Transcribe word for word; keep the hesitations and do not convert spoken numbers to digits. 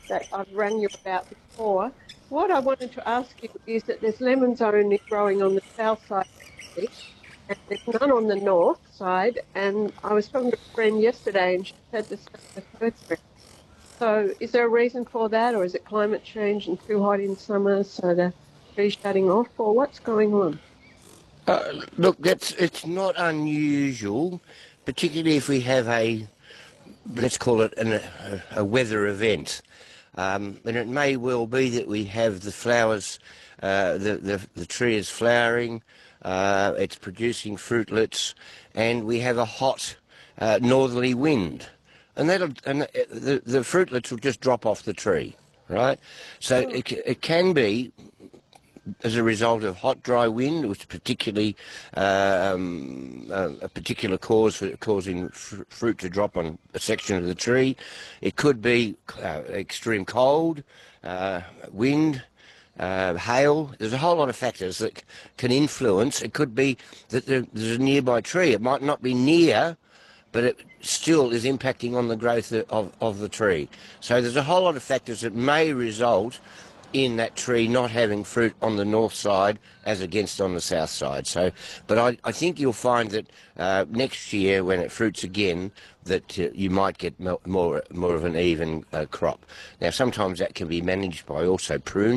that I've rang you about before. What I wanted to ask you is that there's lemons only growing on the south side of the valley, and there's none on the north side. And I was talking to a friend yesterday, and she said the same with her tree. So, is there a reason for that, or is it climate change and too hot in summer, so the trees shutting off, or what's going on? Uh, look, that's it's not unusual, particularly if we have a, let's call it an, a, a weather event. Um, and it may well be that we have the flowers, uh, the, the, the tree is flowering, uh, it's producing fruitlets, and we have a hot uh, northerly wind. And that'll and the, the fruitlets will just drop off the tree, right? So Oh, it, it can be as a result of hot, dry wind, which is particularly uh, um, uh, a particular cause for causing fr fruit to drop on a section of the tree. It could be uh, extreme cold, uh, wind, uh, hail. There's a whole lot of factors that can influence. It could be that there, there's a nearby tree. It might not be near, but it still is impacting on the growth of, of the tree. So there's a whole lot of factors that may result in that tree not having fruit on the north side as against on the south side. So, but I, I think you'll find that uh, next year when it fruits again, that uh, you might get more more of an even uh, crop. Now, sometimes that can be managed by also pruning.